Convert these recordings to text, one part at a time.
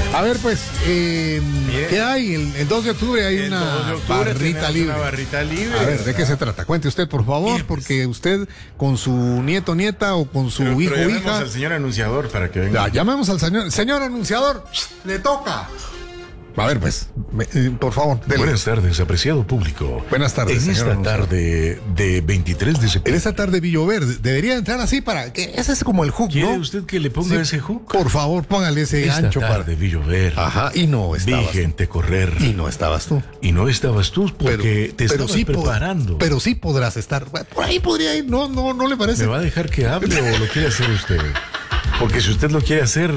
A ver, pues, ¿qué hay? El 2 de octubre hay una barrita libre. Una barrita libre. A ver, ¿de qué se trata? Cuente usted, por favor, Mire, pues, porque usted con su nieto, nieta o con su hijo, pero llamemos hija. al señor anunciador para que venga. Ya, llamemos al señor anunciador, le toca. A ver, pues, por favor, dele. Buenas tardes, apreciado público. Buenas tardes, En señor esta anunciador. tarde de 23 de En septiembre. esta tarde Villover debería entrar así para que ese es como el hook, ¿Quiere ¿no? usted que le ponga Sí, ese hook? Por favor, póngale ese Esta gancho para. tarde vi llover. Ajá, y no Vi estabas tú. gente correr. Y no estabas tú. Y no estabas tú porque te estabas sí preparando. pero sí podrás estar. Por ahí podría ir, no le parece. ¿Me va a dejar que hable o lo quiere hacer usted? Porque si usted lo quiere hacer,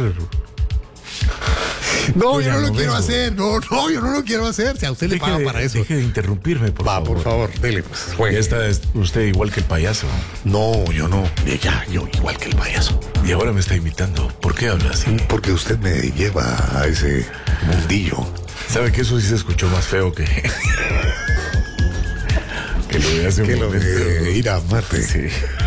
No, Oiga, yo no lo no quiero vengo. hacer. No, yo no lo quiero hacer. Si a usted le paga para eso. deje de interrumpirme, por Va, favor. por favor, dele, pues. Ya Juegue. está usted igual que el payaso. No, yo no. Yo igual que el payaso. Y ahora me está imitando. ¿Por qué habla así? Porque usted me lleva a ese mundillo. ¿Sabe que eso sí se escuchó más feo que... que lo de hace un Que lo momento? de ir a Marte. Sí.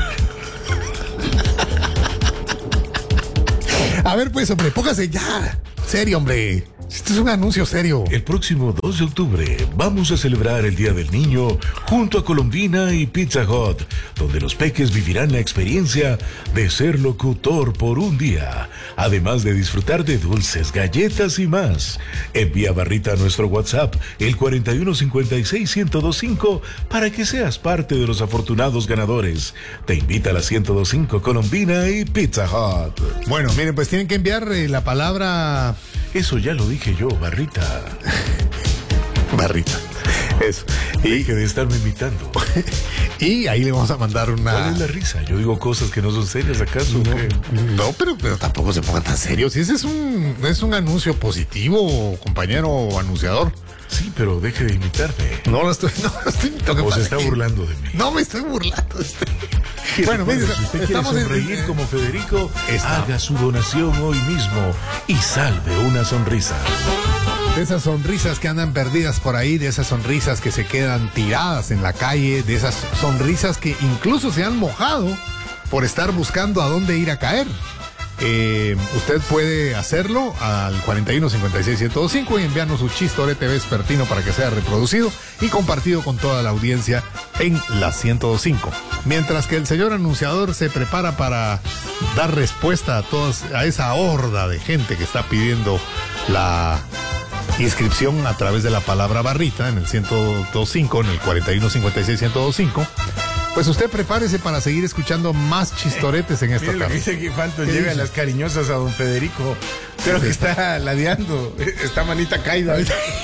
A ver, pues, hombre, póngase ya. Serio, hombre. Este es un anuncio serio. El próximo 2 de octubre vamos a celebrar el Día del Niño junto a Colombina y Pizza Hut, donde los peques vivirán la experiencia de ser locutor por un día, además de disfrutar de dulces, galletas y más. Envía barrita a nuestro WhatsApp, el 4156-1025, para que seas parte de los afortunados ganadores. Te invita a la 1025 Colombina y Pizza Hut. Bueno, miren, pues tienen que enviar la palabra Eso ya lo dije yo, barrita. barrita. Eso. Deje de estarme imitando. Y ahí le vamos a mandar ¿Cuál una. es la risa? Yo digo cosas que no son serias, ¿acaso? ¿Qué? No, pero tampoco se pongan tan serios. Ese es un anuncio positivo, compañero anunciador. Sí, pero deje de imitarme. No lo estoy. Lo que O pasa se es está que burlando de mí. No me estoy burlando. Bueno, mire, si usted quiere estamos sonreír como Federico, Está- haga su donación hoy mismo y salve una sonrisa. de esas sonrisas que andan perdidas por ahí, de esas sonrisas que se quedan tiradas en la calle, de esas sonrisas que incluso se han mojado por estar buscando a dónde ir a caer. Usted puede hacerlo al 4156-1025 y enviarnos su chistorete vespertino para que sea reproducido y compartido con toda la audiencia en la 1025. Mientras que el señor anunciador se prepara para dar respuesta a esa horda de gente que está pidiendo la inscripción a través de la palabra barrita en el 1025, en el 4156-1025. Pues usted prepárese para seguir escuchando más chistoretes en esta Mire lo que tarde. dice que Fanto ¿Qué lleve a dice? las cariñosas a don Federico. Creo que está ladeando. Está manita caída.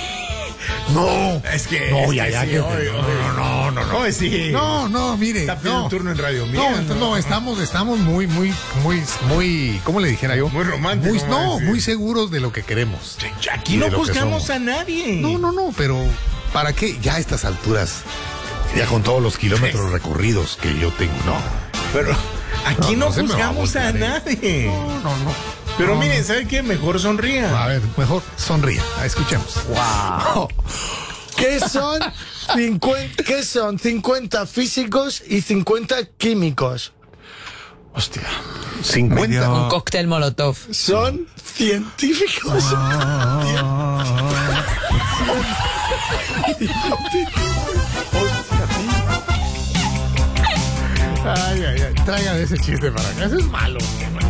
No, Es que. no, es ya, que ya, sí, que no, sí. no, mire, Está pidiendo no. un turno en Radio No, Mía. no, estamos muy, ¿cómo le dijera yo? Muy romántico, muy seguros de lo que queremos. Aquí Y no de lo que juzgamos somos. a nadie. No, pero ¿para qué? Ya a estas alturas, ya con todos los kilómetros recorridos que yo tengo, no. Pero aquí no, se me va a juzgamos a voltear, nadie. No. Pero No, miren, ¿sabe qué? Mejor sonría. A ver, mejor sonría. Escuchemos. Wow. ¿Qué son 50 físicos y 50 químicos? Hostia. 50. Un cóctel molotov. Son científicos. Ay. Traigan ese chiste para acá. Eso es malo.